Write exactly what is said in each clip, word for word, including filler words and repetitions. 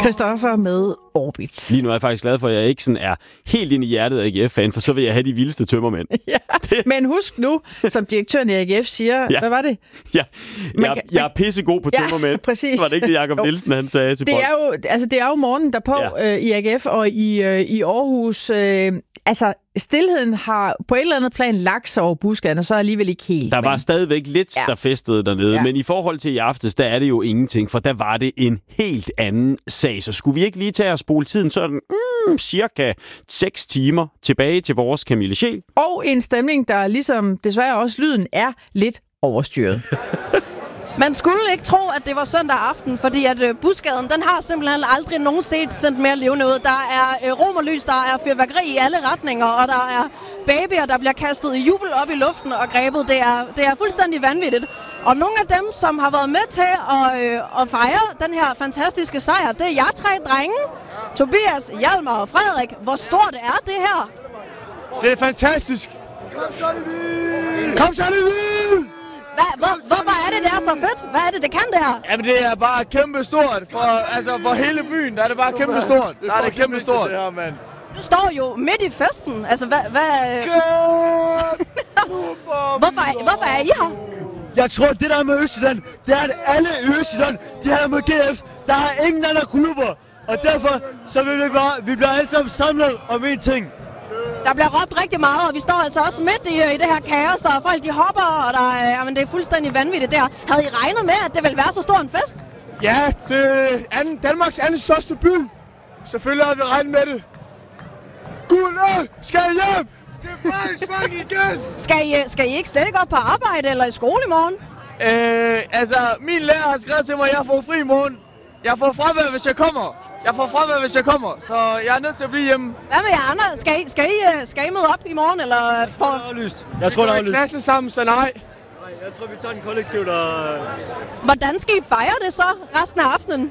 Christoffer med Orbit. Lige nu er jeg faktisk glad for, at jeg ikke sådan er helt inde i hjertet af A G F-fan, for så vil jeg have de vildeste tømmermænd. Ja. Men husk nu, som direktøren i A G F siger, ja. Hvad var det? Ja, jeg, kan, jeg er pissegod på ja, tømmermænd. Præcis. Var det ikke det, Jacob Nielsen han sagde til det er jo, altså det er jo morgenen derpå ja. øh, i A G F og i, øh, i Aarhus. Øh, altså, stilheden har på et eller andet plan lagt sig over buskerne, og så alligevel ikke helt. Der var men... stadigvæk lidt, ja. der festede dernede, ja. Men i forhold til i aftes, der er det jo ingenting, for der var det en helt anden sag. Så skulle vi ikke lige tage og spole tiden sådan mm, cirka seks timer tilbage til vores Camille Scheel? Og en stemning, der ligesom desværre også lyden er lidt overstyret. Man skulle ikke tro, at det var søndag aften, fordi at øh, busgaden, den har simpelthen aldrig nogensinde sendt mere levende ud. Der er øh, romerlys, der er fyrværkeri i alle retninger, og der er babyer, der bliver kastet i jubel op i luften og grebet. Det er, det er fuldstændig vanvittigt. Og nogle af dem, som har været med til at, øh, at fejre den her fantastiske sejr, det er jer tre drenge. Tobias, Hjalmar og Frederik. Hvor stort er det her? Det er fantastisk. Kom så, det vil! Kom så, det vil! Hvad, hvor, hvorfor er det, det er så fedt? Hvad er det, det kan det her? Jamen, det er bare kæmpe stort. For, altså, for hele byen, der er det bare kæmpe stort. Der er det kæmpe stort. Det her, mand. Du står jo midt i festen. Altså, hvad... hvad... hvorfor, er, hvorfor er I her? Jeg tror, det der med Østjylland, det er, at alle i Østjylland, de her med G F, der er ingen andre klubber. Og derfor, så vil vi bare, vi bliver alle sammen samlet om en ting. Der bliver råbt rigtig meget, og vi står altså også midt i, i det her kaos, der er folk, de hopper, og der er, jamen, det er fuldstændig vanvittigt der. Havde I regnet med, at det ville være så stor en fest? Ja, til anden, Danmarks anden største by. Selvfølgelig har vi regnet med det. Guldet skal hjem! Det er faktisk igen! Skal I, skal I ikke slet ikke op på arbejde eller i skole i morgen? Øh, altså, min lærer har skrevet til mig, at jeg får fri i morgen. Jeg får fravær, hvis jeg kommer. Jeg får fravær, hvis jeg kommer, så jeg er nødt til at blive hjemme. Hvad med jer andre? Skal I, skal I, skal I møde op i morgen, eller for... Jeg tror, der er lyst. Jeg tror, der er lyst. Vi går i klasse sammen, så nej. Nej, jeg tror, vi tager den kollektivt og... Hvordan skal I fejre det så resten af aftenen?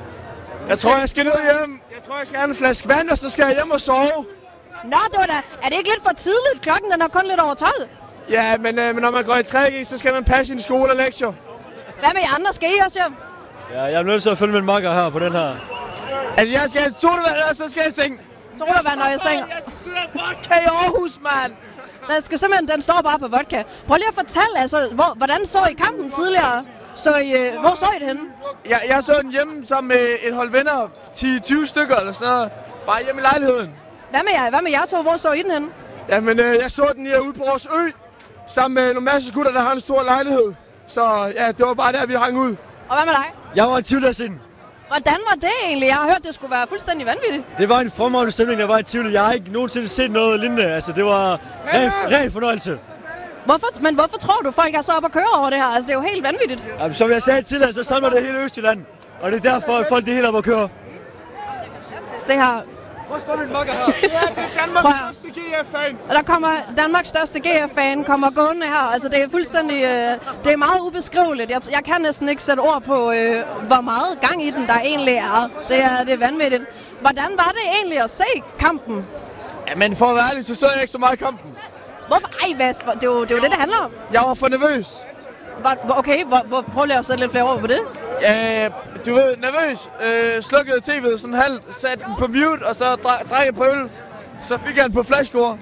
Jeg tror, jeg skal ned hjem. Jeg tror, jeg skal have en flaske vand, og så skal jeg hjem og sove. Nå, det var da... Er det ikke lidt for tidligt? Klokken den er kun lidt over tolv. Ja, men, øh, men når man går i tre G, så skal man passe sin skole og lektier. Hvad med jer andre? Skal I også hjem? Ja, jeg er nødt til at følge min makker her på den her. Altså, jeg skal have sodavand, og så skal jeg i seng. Sodavand, når jeg seng. Jeg skal sgu da vodka i Aarhus, mand! Den skal simpelthen, den står bare på vodka. Prøv lige at fortælle, altså, hvor, hvordan så I kampen tidligere? Så I, øh, hvor så I det henne? Jeg, jeg så den hjemme sammen med et hold venner, ti til tyve stykker eller sådan noget. Bare hjemme i lejligheden. Hvad med jer, hvad med jer to? Hvor så I den henne? Jamen, øh, jeg så den herude på vores ø, sammen med nogle masse gutter, der har en stor lejlighed. Så ja, det var bare der, vi hang ud. Og hvad med dig? Jeg var i Tivoli at se den. Hvordan var det egentlig? Jeg har hørt, det skulle være fuldstændig vanvittigt. Det var en fremragende stemning, der var i Tivoli. Jeg har ikke nogensinde set noget lignende. Altså, det var ren, ren fornøjelse. Hvorfor, men hvorfor tror du, folk er så op at køre over det her? Altså, det er jo helt vanvittigt. Jamen, som jeg sagde tidligere, så samler det hele Østjylland. Og det er derfor, at folk er helt op at køre. Det er fantastisk, det her. Hvor så min makker her? Ja, det er Danmarks største G F-fan. Og der kommer Danmarks største G F-fan kommer gående her. Altså, det er fuldstændig... Øh, det er meget ubeskriveligt. Jeg, jeg kan næsten ikke sætte ord på, øh, hvor meget gang i den, der egentlig er. Det er, det er vanvittigt. Hvordan var det egentlig at se kampen? Ja, men for at være ærlig, så så jeg ikke så meget kampen. Hvorfor? Ej, hvad? Det er jo det, er jo det, det handler om. Jeg var for nervøs. Hvor, okay, hvor, hvor, prøv lige at sætte lidt flere ord på det. Ja, du ved, nervøs. Øh, slukkede tv'et sådan halvt, satte den på mute, og så drak jeg på øl. Så fik jeg den på flashscore.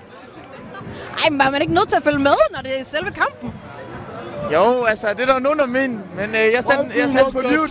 Ej, men er man ikke nødt til at følge med, når det er selve kampen? Jo, altså, det er der nogen af mine, men øh, jeg satte den jeg satte på mute.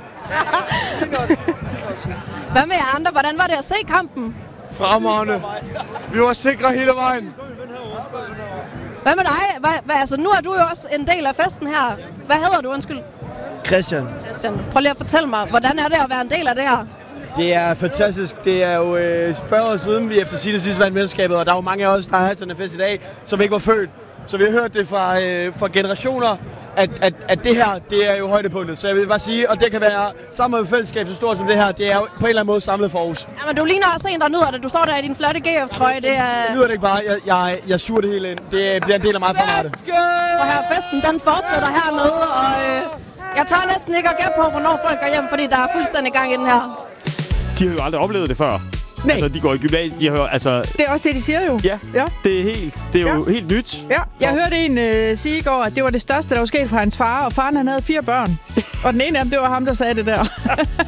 Hvad med jer andre? Hvordan var det at se kampen? Fremragende. Vi var sikre hele vejen. Hvad med dig? Hvad, hvad, altså, nu er du jo også en del af festen her. Hvad hedder du, undskyld? Christian. Christian. Prøv lige at fortælle mig, hvordan er det at være en del af det her? Det er fantastisk. Det er jo øh, fyrre år siden, vi efter sine sidst vandt mesterskabet, og der er jo mange af os, der har haft sådan en fest i dag, som ikke var født. Så vi har hørt det fra, øh, fra generationer, at, at, at det her, det er jo højdepunktet. Så jeg vil bare sige, og det kan være sammen med fællesskab så stort som det her, det er jo på en eller anden måde samlet for Aarhus. Jamen, du ligner også en, der nyder det. Du står der i din flotte G F-trøje. Det er... Jeg nyder det ikke bare. Jeg, jeg, jeg suger det hele ind. Det bliver en del af mig fremadrettet. Og her festen, den fortsætter hernede, og øh, jeg tør næsten ikke at gætte på, hvornår folk går hjem, fordi der er fuldstændig gang i den her. De har jo aldrig oplevet det før. Nej. Altså, de går i gymnasiet, de har jo, altså... Det er også det, de siger jo. Ja, ja. det er, helt, det er jo ja. helt nyt. Ja, jeg hørte en øh, sige i går, at det var det største, der var sket for hans far, og faren han havde fire børn. Og den ene af dem, det var ham, der sagde det der.